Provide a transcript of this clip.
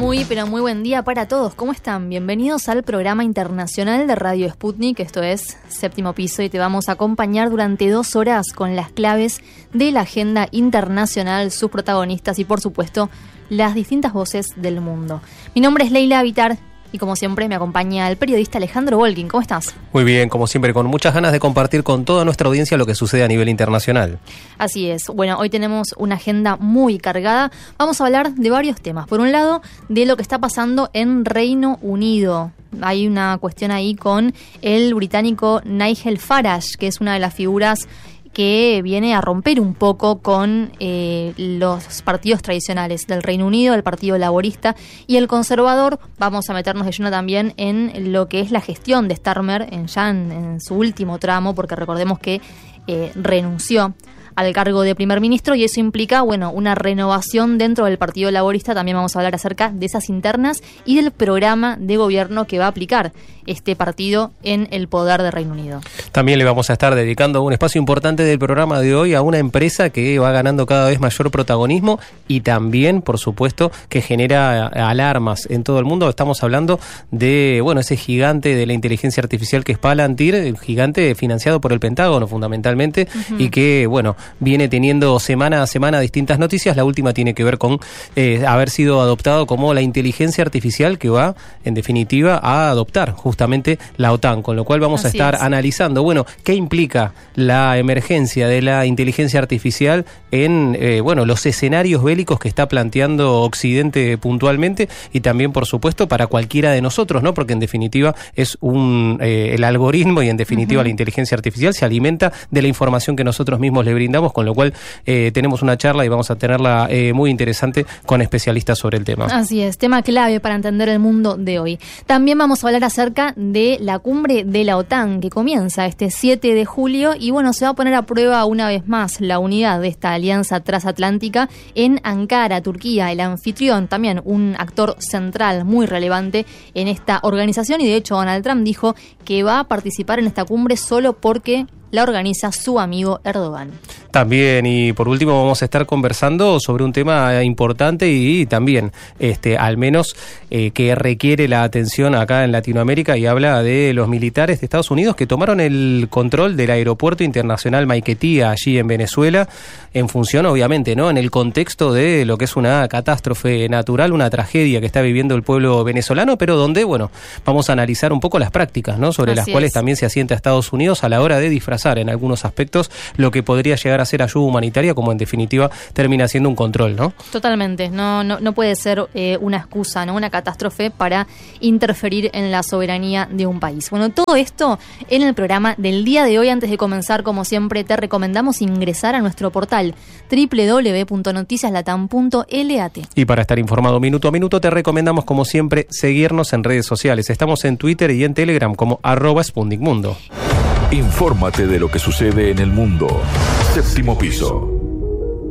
Muy, pero muy buen día para todos. ¿Cómo están? Bienvenidos al programa internacional de Radio Sputnik. Esto es Séptimo Piso y te vamos a acompañar durante 2 horas con las claves de la agenda internacional, sus protagonistas y, por supuesto, las distintas voces del mundo. Mi nombre es Leila Vitar y, como siempre, me acompaña el periodista Alejandro Volkin. ¿Cómo estás? Muy bien, como siempre, con muchas ganas de compartir con toda nuestra audiencia lo que sucede a nivel internacional. Así es. Bueno, hoy tenemos una agenda muy cargada. Vamos a hablar de varios temas. Por un lado, de lo que está pasando en Reino Unido. Hay una cuestión ahí con el británico Nigel Farage, que es una de las figuras que viene a romper un poco con los partidos tradicionales del Reino Unido, el Partido Laborista y el Conservador. Vamos a meternos de lleno también en lo que es la gestión de Starmer en su último tramo, porque recordemos que renunció al cargo de primer ministro y eso implica, bueno, una renovación dentro del Partido Laborista. También vamos a hablar acerca de esas internas y del programa de gobierno que va a aplicar este partido en el poder de Reino Unido. También le vamos a estar dedicando un espacio importante del programa de hoy a una empresa que va ganando cada vez mayor protagonismo y también, por supuesto, que genera alarmas en todo el mundo. Estamos hablando de, bueno, ese gigante de la inteligencia artificial que es Palantir, el gigante financiado por el Pentágono fundamentalmente, y que, bueno, viene teniendo semana a semana distintas noticias. La última tiene que ver con haber sido adoptado como la inteligencia artificial que va, en definitiva, a adoptar justamente la OTAN, con lo cual vamos a estar analizando, bueno, qué implica la emergencia de la inteligencia artificial en, bueno, los escenarios bélicos que está planteando Occidente puntualmente y también, por supuesto, para cualquiera de nosotros, ¿no? Porque en definitiva es el algoritmo y en definitiva la inteligencia artificial se alimenta de la información que nosotros mismos le brindamos, con lo cual tenemos una charla y vamos a tenerla muy interesante con especialistas sobre el tema. Así es, tema clave para entender el mundo de hoy. También vamos a hablar acerca de la cumbre de la OTAN que comienza este 7 de julio y, bueno, se va a poner a prueba una vez más la unidad de esta alianza transatlántica en Ankara, Turquía, el anfitrión, también un actor central muy relevante en esta organización, y de hecho Donald Trump dijo que va a participar en esta cumbre solo porque la organiza su amigo Erdogan. También, y por último, vamos a estar conversando sobre un tema importante y también, al menos, que requiere la atención acá en Latinoamérica, y habla de los militares de Estados Unidos que tomaron el control del aeropuerto internacional Maiquetía, allí en Venezuela, en función, obviamente, ¿no?, en el contexto de lo que es una catástrofe natural, una tragedia que está viviendo el pueblo venezolano, pero donde, bueno, vamos a analizar un poco las prácticas, ¿no?, sobre las cuales también se asienta Estados Unidos a la hora de disfrazar en algunos aspectos lo que podría llegar a ser ayuda humanitaria, como en definitiva termina siendo un control, ¿no? Totalmente, no puede ser una excusa, ¿no?, una catástrofe para interferir en la soberanía de un país. Bueno, todo esto en el programa del día de hoy. Antes de comenzar, como siempre, te recomendamos ingresar a nuestro portal www.noticiaslatam.lat. Y para estar informado minuto a minuto, te recomendamos, como siempre, seguirnos en redes sociales. Estamos en Twitter y en Telegram como @SputnikMundo. Infórmate de lo que sucede en el mundo. Séptimo Piso.